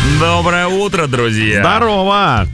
Доброе утро, друзья. Здорово.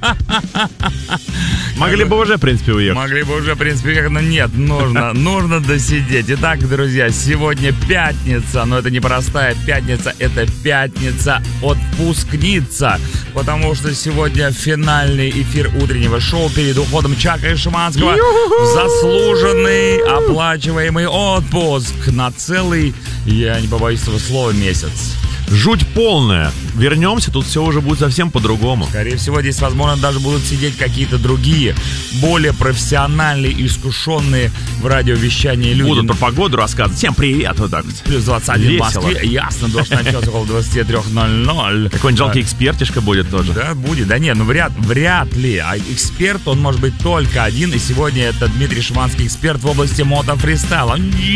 Могли бы уже, в принципе, уехать. Могли бы уже, в принципе, уехать, но нет, нужно досидеть. Итак, друзья, сегодня пятница, но это не простая пятница, это пятница отпускница, потому что сегодня финальный эфир утреннего шоу перед уходом Чака и Шиманского в заслуженный, оплачиваемый отпуск на целый, я не побоюсь этого слова, месяц. Жуть полная. Вернемся, тут все уже будет совсем по-другому. Скорее всего, здесь, возможно, даже будут сидеть какие-то другие, более профессиональные, искушенные в радиовещании люди. Будут про погоду рассказывать. Всем привет, вот так вот. Плюс 21 весело. в Москве. Ясно, дождь начнется около 23:00. Какой-нибудь жалкий экспертишка будет тоже. Да, будет. Да нет, ну вряд ли. А эксперт, он может быть только один. И сегодня это Дмитрий Шиманский, эксперт в области мотофристайла.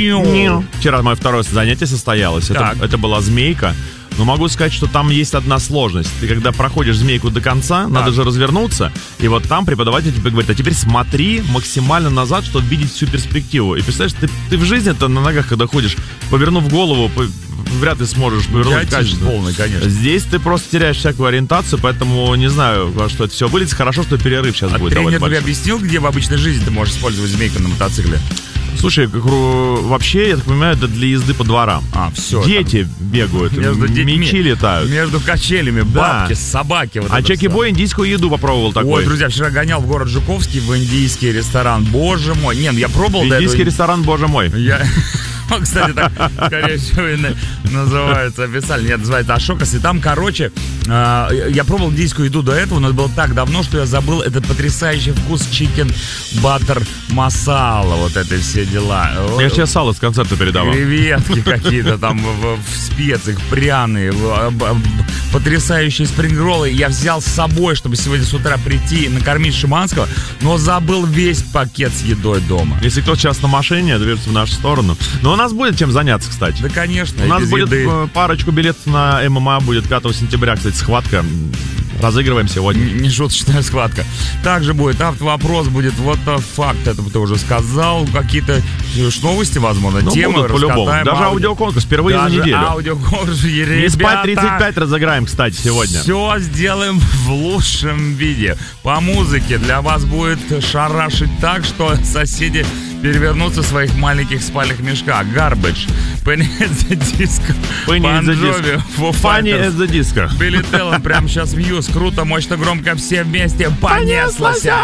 Вчера мое второе занятие состоялось. Это была змейка. Но могу сказать, что там есть одна сложность. Ты когда проходишь змейку до конца, надо же развернуться. И вот там преподаватель тебе говорит: а теперь смотри максимально назад, чтобы видеть всю перспективу. И представляешь, ты в жизни-то на ногах, когда ходишь, повернув голову, вряд ли сможешь повернуть качественно. Полный, конечно. Здесь ты просто теряешь всякую ориентацию, поэтому не знаю, во что это все выльется. Хорошо, что перерыв сейчас будет. Тренер тебе объяснил, где в обычной жизни ты можешь использовать змейку на мотоцикле? Слушай, вообще, я так понимаю, это для езды по дворам. Все. Дети бегают, между детьми, мячи летают. Между качелями, бабки, собаки. Вот Чеки-бой индийскую еду попробовал такой. Ой, друзья, вчера гонял в город Жуковский в индийский ресторан. Боже мой. Нет, я пробовал до этого. Индийский ресторан, боже мой. Кстати, так, скорее всего, и называется официально. Нет, называется Ашокас. И там, короче, я пробовал индийскую еду до этого, но это было так давно, что я забыл этот потрясающий вкус чикен баттер масала. Вот это все дела. Я тебе сало с концерта передавал. Креветки какие-то там в специях, пряные, потрясающие спрингроллы. Я взял с собой, чтобы сегодня с утра прийти и накормить Шиманского, но забыл весь пакет с едой дома. Если кто сейчас на машине, движется в нашу сторону. Но у нас будет чем заняться, кстати. Да, конечно. У нас будет парочку билетов на ММА, будет 5 сентября, кстати, схватка. Разыгрываем сегодня. Нешуточная схватка. Также будет автовопрос, будет вот факт, это ты уже сказал. Какие-то новости, возможно, темы будут по-любому. Даже аудиоконкурс впервые за неделю. Аудиоконкурс, Не спать 35 разыграем, кстати, сегодня. Все сделаем в лучшем виде. По музыке для вас будет шарашить так, что соседи перевернутся в своих маленьких спальных мешках. Garbage, Penny at the Disco, Bon Jovi, Foo Funny at the Disco. Билли Теллен прямо сейчас в Мьюз. Круто, мощно, громко, все вместе. Понеслась!